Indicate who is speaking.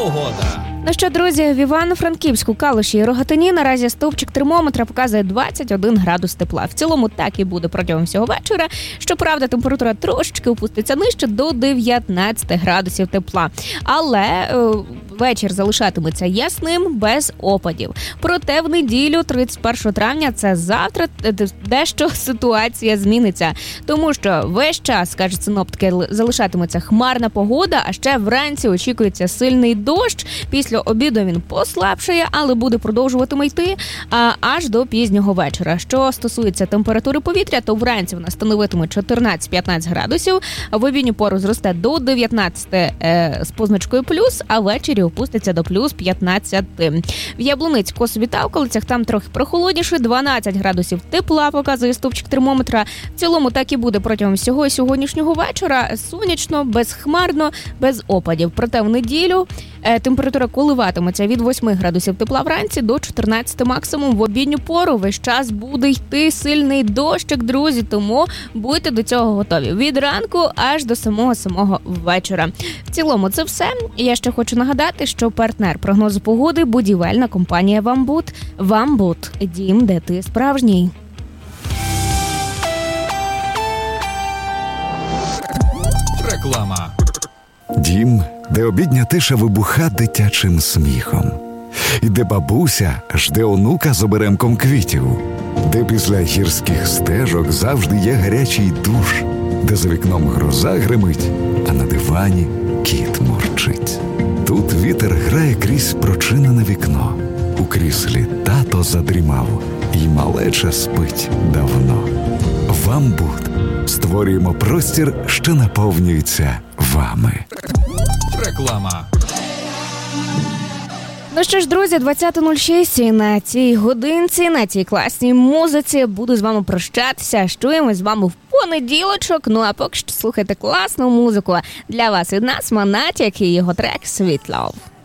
Speaker 1: погода.
Speaker 2: Ну що, друзі, в Івано-Франківську, Калуші і Рогатині наразі стовпчик термометра показує 21 градус тепла. В цілому так і буде протягом всього вечора. Щоправда, температура трошечки опуститься нижче до 19 градусів тепла. Але вечір залишатиметься ясним, без опадів. Проте в неділю, 31 травня, це завтра, дещо ситуація зміниться. Тому що весь час, кажуть синоптики, залишатиметься хмарна погода, а ще вранці очікується сильний дощ. Після обіду він послабшає, але буде продовжуватиме йти аж до пізнього вечора. Що стосується температури повітря, то вранці вона становитиме 14-15 градусів, в обідню пору зросте до 19 з позначкою плюс, а ввечері опуститься до плюс 15. В Яблуниці, Косові та околицях там трохи прохолодніше, 12 градусів тепла показує стовпчик термометра. В цілому так і буде протягом всього сьогоднішнього вечора. Сонячно, безхмарно, без опадів. Проте в неділю температура коливатиметься від 8 градусів тепла вранці до 14 максимум. В обідню пору весь час буде йти сильний дощик, друзі, тому будьте до цього готові. Від ранку аж до самого вечора. В цілому це все. Я ще хочу нагадати, що партнер прогнозу погоди – будівельна компанія «Вамбут». «Вамбут» – дім, де ти справжній.
Speaker 1: Реклама.
Speaker 3: Дім, де обідня тиша вибуха дитячим сміхом. І де бабуся жде онука з оберемком квітів. Де після гірських стежок завжди є гарячий душ. Де за вікном гроза гримить, а на дивані кіт мурчить. Тут вітер грає крізь прочинене вікно. У кріслі тато задрімав, і малеча спить давно. «Вамбут» – створюємо простір, що наповнюється вами.
Speaker 1: Реклама.
Speaker 2: Ну що ж, друзі, 20.06 і на цій годинці, на цій класній музиці буду з вами прощатися. Чуємо з вами в понеділочок. Ну а поки що слухайте класну музику для вас від нас, Монатік і його трек «Sweet Love».